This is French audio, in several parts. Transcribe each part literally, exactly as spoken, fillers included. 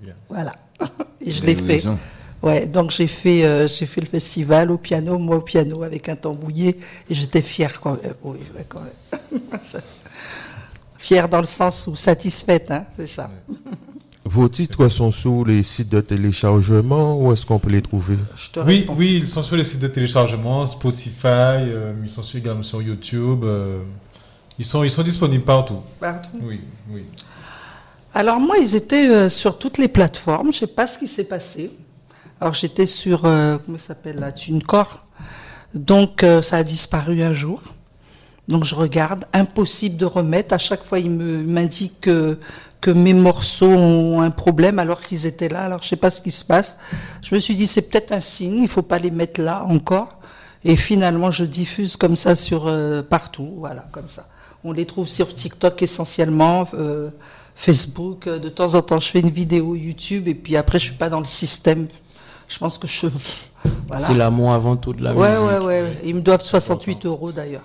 bien. Voilà. Et je l'ai fait. Raison. Ouais, donc j'ai fait, euh, j'ai fait le festival au piano, moi au piano avec un tambouillet, et j'étais fière quand même. Oui, quand même. Fière dans le sens où satisfaite, hein, c'est ça. Ouais. Vos titres sont sur les sites de téléchargement ou est-ce qu'on peut les trouver? Oui, oui, ils sont sur les sites de téléchargement, Spotify, euh, ils sont sur, également sur YouTube. Euh, ils sont, ils sont disponibles partout. Partout. Oui, oui. Alors moi, ils étaient euh, sur toutes les plateformes. Je sais pas ce qui s'est passé. Alors j'étais sur euh, comment ça s'appelle là, TuneCore. Donc euh, ça a disparu un jour. Donc je regarde, impossible de remettre. À chaque fois, il me m'indique que que mes morceaux ont un problème alors qu'ils étaient là. Alors je sais pas ce qui se passe. Je me suis dit c'est peut-être un signe. Il faut pas les mettre là encore. Et finalement, je diffuse comme ça sur euh, partout. Voilà, comme ça. On les trouve sur TikTok essentiellement. Euh, Facebook, de temps en temps je fais une vidéo YouTube et puis après je suis pas dans le système. Je pense que je... Voilà. C'est l'amour avant tout de la ouais, musique. Ouais, ouais, ouais. Ils me doivent soixante-huit euros d'ailleurs.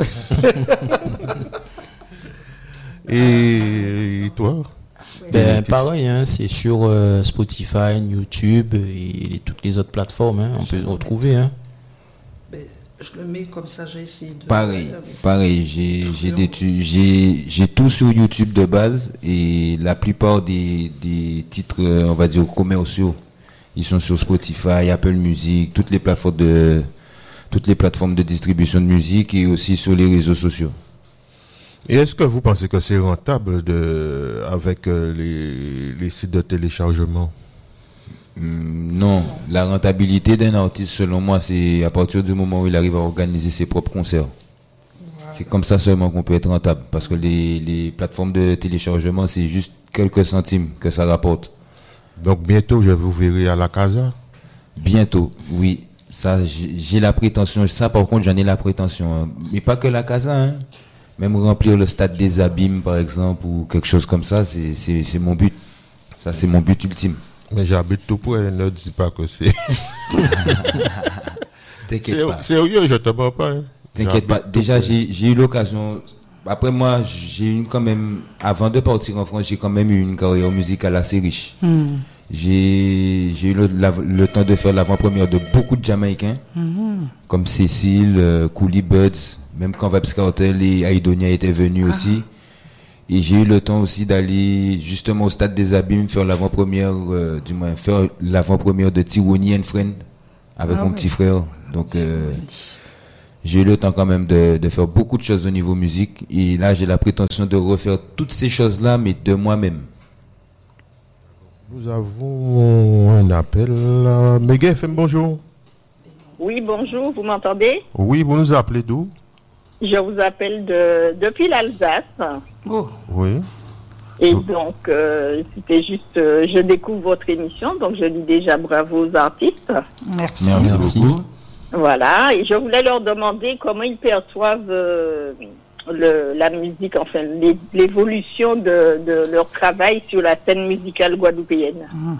Et toi? Ben, pareil, hein, c'est sur euh, Spotify, YouTube et, et toutes les autres plateformes. Hein, on peut le retrouver. Hein. Ben, je le mets comme ça, j'ai essayé de... Pareil, pareil, j'ai, j'ai, des, j'ai, j'ai tout sur YouTube de base et la plupart des, des titres, on va dire, commerciaux, ils sont sur Spotify, Apple Music, toutes les plateformes de, toutes les plateformes de distribution de musique et aussi sur les réseaux sociaux. Et est-ce que vous pensez que c'est rentable de, avec les, les sites de téléchargement? Hum, non, la rentabilité d'un artiste, selon moi, c'est à partir du moment où il arrive à organiser ses propres concerts. Voilà. C'est comme ça seulement qu'on peut être rentable, parce que les, les plateformes de téléchargement, c'est juste quelques centimes que ça rapporte. Donc bientôt, je vous verrai à la Casa? Bientôt, oui. Ça, j'ai, j'ai la prétention. Ça, par contre, j'en ai la prétention. Hein. Mais pas que la Casa, hein. Même remplir le stade des Abîmes, par exemple, ou quelque chose comme ça, c'est, c'est, c'est mon but. Ça, c'est mon but ultime. Mais j'habite tout près, ne dis pas que c'est... T'inquiète c'est, pas. Sérieux, je te mens pas. Hein. T'inquiète pas. Déjà, j'ai, j'ai eu l'occasion... Après moi, j'ai eu quand même... Avant de partir en France, j'ai quand même eu une carrière musicale assez riche. Mm. J'ai, j'ai eu le, la, le temps de faire l'avant-première de beaucoup de Jamaïcains, mm-hmm. comme Cécile, euh, Coolie Buds, même quand Vybz Kartel et Aidonia étaient venus ah. aussi. Et j'ai eu le temps aussi d'aller justement au stade des Abîmes faire l'avant-première, euh, du moins faire l'avant-première de Tironi and Friend avec ah mon ouais. petit frère. Donc euh, j'ai eu le temps quand même de, de faire beaucoup de choses au niveau musique. Et là j'ai la prétention de refaire toutes ces choses-là, mais de moi-même. Nous avons un appel. Euh, Méga F M, bonjour. Oui, bonjour, vous m'entendez? Oui, vous nous appelez d'où? Je vous appelle de, depuis l'Alsace. Oh. Oui. Et donc, euh, c'était juste, euh, je découvre votre émission, donc je dis déjà bravo aux artistes. Merci. Merci beaucoup. Voilà, et je voulais leur demander comment ils perçoivent euh, le, la musique, enfin, les, l'évolution de, de leur travail sur la scène musicale guadeloupéenne. Mmh.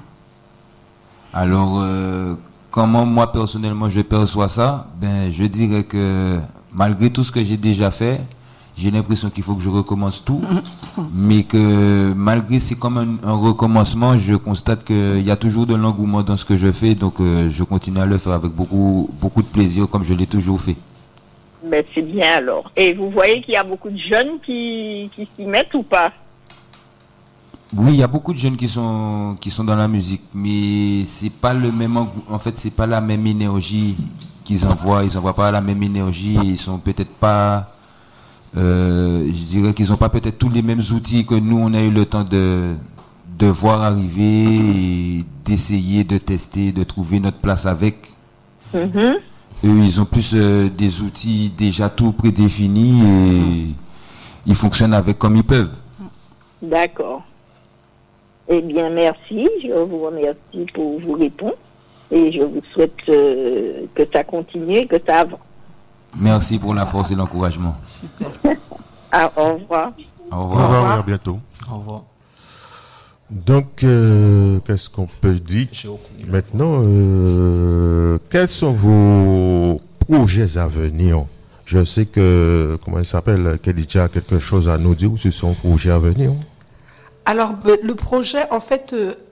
Alors, euh, comment moi personnellement je perçois ça? Ben, je dirais que malgré tout ce que j'ai déjà fait, j'ai l'impression qu'il faut que je recommence tout, mais que malgré c'est comme un, un recommencement, je constate qu'il y a toujours de l'engouement dans ce que je fais, donc euh, je continue à le faire avec beaucoup, beaucoup de plaisir comme je l'ai toujours fait. Ben c'est bien alors. Et vous voyez qu'il y a beaucoup de jeunes qui, qui s'y mettent ou pas? Oui, il y a beaucoup de jeunes qui sont, qui sont dans la musique, mais c'est pas le même, en fait, c'est pas la même énergie qu'ils envoient, ils envoient pas la même énergie, ils sont peut-être pas... Euh, je dirais qu'ils n'ont pas peut-être tous les mêmes outils que nous on a eu le temps de de voir arriver et d'essayer de tester, de trouver notre place avec. Mm-hmm. Eux ils ont plus euh, des outils déjà tout prédéfinis et mm-hmm. ils fonctionnent avec comme ils peuvent. D'accord. Eh bien merci, je vous remercie pour vos réponses et je vous souhaite euh, que ça continue, que ça avance. Merci pour la force et l'encouragement. Super. Ah, au revoir. Au revoir. Au revoir, à bientôt. Au revoir. Donc, euh, qu'est-ce qu'on peut dire maintenant? euh, Quels sont vos projets à venir? Je sais que, comment il s'appelle, Kelidja a quelque chose à nous dire sur son projet à venir. Alors, le projet, en fait... Euh,